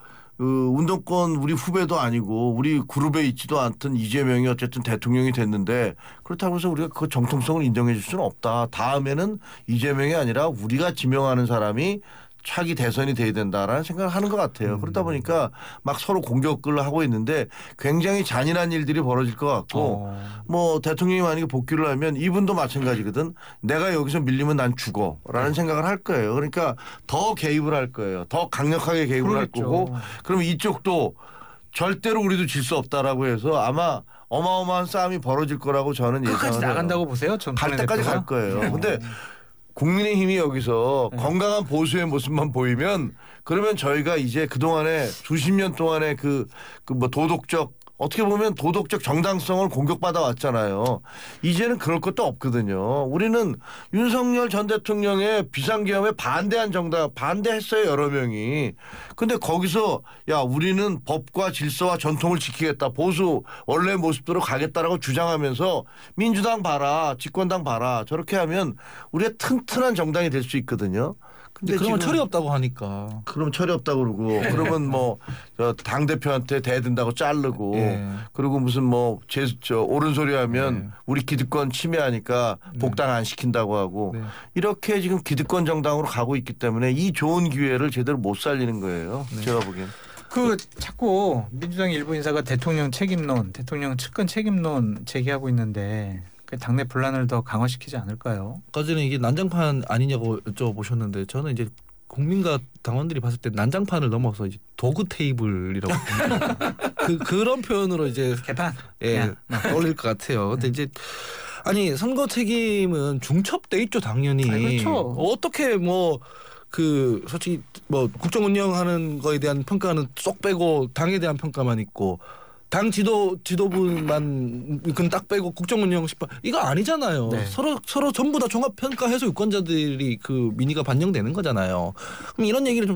운동권 우리 후배도 아니고 우리 그룹에 있지도 않던 이재명이 어쨌든 대통령이 됐는데 그렇다고 해서 우리가 그 정통성을 인정해 줄 수는 없다. 다음에는 이재명이 아니라 우리가 지명하는 사람이 차기 대선이 돼야 된다라는 생각을 하는 것 같아요. 그러다 보니까 막 서로 공격을 하고 있는데 굉장히 잔인한 일들이 벌어질 것 같고 뭐 대통령이 만약에 복귀를 하면 이분도 마찬가지거든. 내가 여기서 밀리면 난 죽어라는 생각을 할 거예요. 그러니까 더 개입을 할 거예요. 더 강력하게 개입을 할 거고 그럼 이쪽도 절대로 우리도 질 수 없다라고 해서 아마 어마어마한 싸움이 벌어질 거라고 저는 예상을 해요. 끝까지 나간다고 보세요? 갈 때까지 갈 거예요. 근데 국민의힘이 여기서 건강한 보수의 모습만 보이면 그러면 저희가 이제 그동안에 수십 년 동안의 그 뭐 도덕적 어떻게 보면 도덕적 정당성을 공격받아 왔잖아요. 이제는 그럴 것도 없거든요. 우리는 윤석열 전 대통령의 비상계엄에 반대한 정당 반대했어요. 여러 명이. 근데 거기서 야 우리는 법과 질서와 전통을 지키겠다. 보수 원래 모습대로 가겠다라고 주장하면서 민주당 봐라. 집권당 봐라. 저렇게 하면 우리가 튼튼한 정당이 될 수 있거든요. 근데 그러면 철이 없다고 하니까. 그러면 철이 없다고 그러고 그러면 뭐 당 대표한테 대든다고 자르고 그리고 무슨 뭐 옳은 소리 하면 우리 기득권 침해하니까 복당 안 시킨다고 하고 이렇게 지금 기득권 정당으로 가고 있기 때문에 이 좋은 기회를 제대로 못 살리는 거예요. 제가 보기엔. 그 자꾸 민주당 일부 인사가 대통령 책임론, 대통령 측근 책임론 제기하고 있는데 당내 분란을 더 강화시키지 않을까요? 아까 전에 이게 난장판 아니냐고 여쭤보셨는데 저는 이제 국민과 당원들이 봤을 때 난장판을 넘어서 이제 도구 테이블이라고 그런 표현으로 이제 개판 떠올릴 것 같아요. 근데 이제 아니 선거 책임은 중첩돼 있죠 당연히. 그렇죠. 어떻게 뭐 그 솔직히 뭐 국정 운영하는 거에 대한 평가는 쏙 빼고 당에 대한 평가만 있고. 당 지도부만 그건 딱 빼고 국정 운영 이거 아니잖아요. 네. 서로 전부 다 종합 평가해서 유권자들이 그 민의가 반영되는 거잖아요. 그럼 이런 얘기를 좀